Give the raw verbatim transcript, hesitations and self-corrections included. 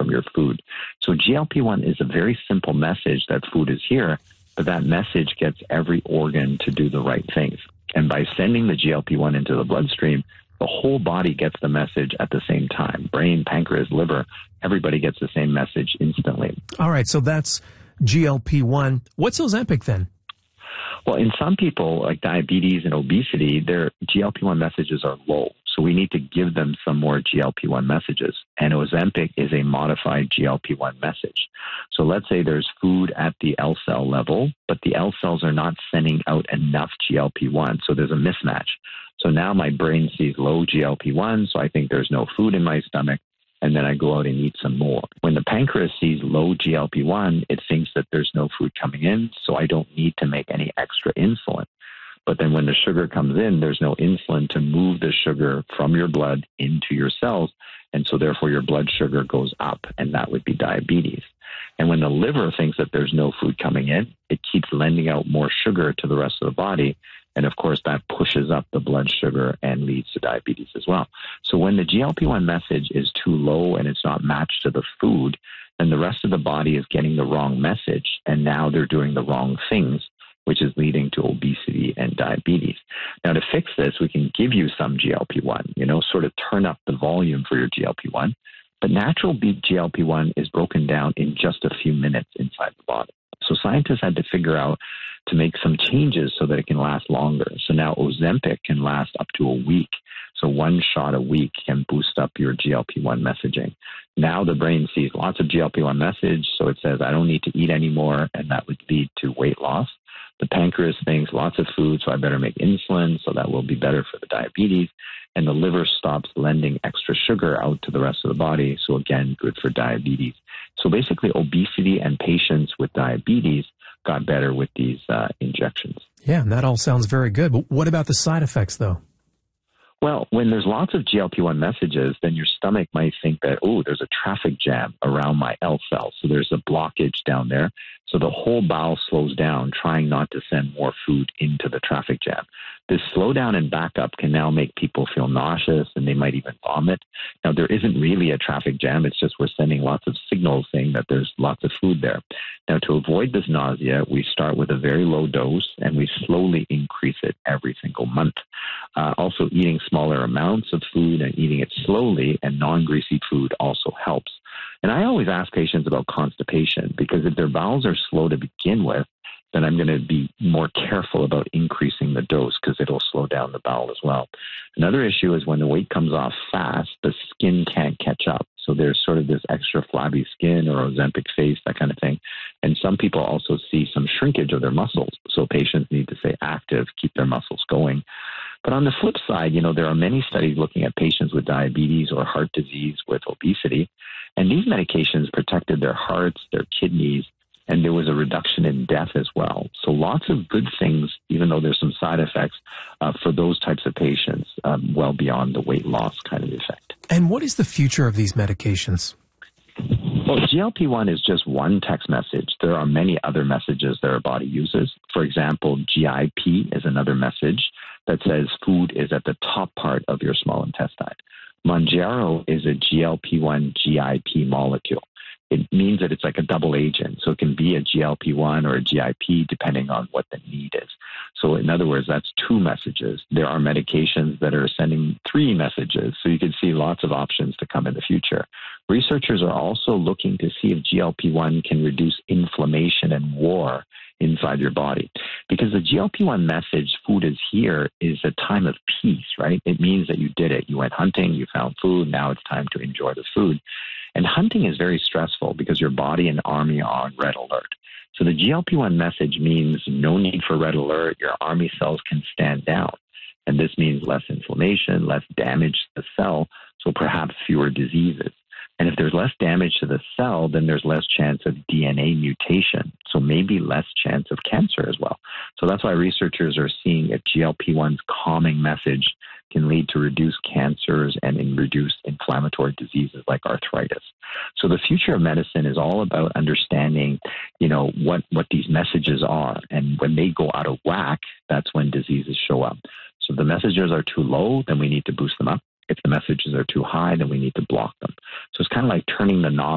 from your food. So G L P one is a very simple message that food is here, but that message gets every organ to do the right things. And by sending the G L P one into the bloodstream, the whole body gets the message at the same time. Brain, pancreas, liver, everybody gets the same message instantly. All right, so that's G L P one. What's Ozempic then? Well, in some people, like diabetes and obesity, their G L P one messages are low. So we need to give them some more G L P one messages. And Ozempic is a modified G L P one message. So let's say there's food at the L cell level, but the L cells are not sending out enough G L P one. So there's a mismatch. So now my brain sees low G L P one, so I think there's no food in my stomach, and then I go out and eat some more. When the pancreas sees low G L P one, it thinks that there's no food coming in, so I don't need to make any extra insulin. But then when the sugar comes in, there's no insulin to move the sugar from your blood into your cells, and so therefore your blood sugar goes up, and that would be diabetes. And when the liver thinks that there's no food coming in, it keeps lending out more sugar to the rest of the body, and of course that pushes up the blood sugar and leads to diabetes as well. So when the G L P one message is too low and it's not matched to the food, then the rest of the body is getting the wrong message, and now they're doing the wrong things, which is leading to obesity and diabetes. Now, to fix this, we can give you some G L P one, you know, sort of turn up the volume for your G L P one. But natural G L P one is broken down in just a few minutes inside the body. So scientists had to figure out to make some changes so that it can last longer. So now Ozempic can last up to a week. So one shot a week can boost up your G L P one messaging. Now the brain sees lots of G L P one message, so it says, I don't need to eat anymore, and that would lead to weight loss. The pancreas thinks lots of food, so I better make insulin, so that will be better for the diabetes. And the liver stops lending extra sugar out to the rest of the body, so again, good for diabetes. So basically, obesity and patients with diabetes got better with these uh, injections. Yeah, and that all sounds very good. But what about the side effects, though? Well, when there's lots of G L P one messages, then your stomach might think that, oh, there's a traffic jam around my L cell. So there's a blockage down there. So the whole bowel slows down, trying not to send more food into the traffic jam. This slowdown and backup can now make people feel nauseous, and they might even vomit. Now, there isn't really a traffic jam. It's just we're sending lots of signals saying that there's lots of food there. Now, to avoid this nausea, we start with a very low dose, and we slowly increase it every single month. Uh, also, eating smaller amounts of food and eating it slowly and non-greasy food also helps. And I always ask patients about constipation, because if their bowels are slow to begin with, then I'm going to be more careful about increasing the dose, because it'll slow down the bowel as well. Another issue is when the weight comes off fast, the skin can't catch up. So there's sort of this extra flabby skin or Ozempic face, that kind of thing. And some people also see some shrinkage of their muscles. So patients need to stay active, keep their muscles going. But on the flip side, you know, there are many studies looking at patients with diabetes or heart disease with obesity. And these medications protected their hearts, their kidneys, and there was a reduction in death as well. So lots of good things, even though there's some side effects uh, for those types of patients, um, well beyond the weight loss kind of effect. And what is the future of these medications? Well, G L P one is just one text message. There are many other messages that our body uses. For example, G I P is another message that says food is at the top part of your small intestine. Mounjaro is a G L P one G I P molecule. It means that it's like a double agent. So it can be a G L P one or a G I P depending on what the need is. So in other words, that's two messages. There are medications that are sending three messages. So you can see lots of options to come in the future. Researchers are also looking to see if G L P one can reduce inflammation and war inside your body. Because the G L P one message, food is here, is a time of peace, right? It means that you did it. You went hunting, you found food, now it's time to enjoy the food. And hunting is very stressful because your body and army are on red alert. So the G L P one message means no need for red alert. Your army cells can stand down. And this means less inflammation, less damage to the cell, so perhaps fewer diseases. And if there's less damage to the cell, then there's less chance of D N A mutation, so maybe less chance of cancer as well. So that's why researchers are seeing if G L P one's calming message can lead to reduced cancers and in reduced inflammatory diseases like arthritis. So the future of medicine is all about understanding, you know, what, what these messages are. And when they go out of whack, that's when diseases show up. So if the messages are too low, then we need to boost them up. If the messages are too high, then we need to block them. So it's kind of like turning the knob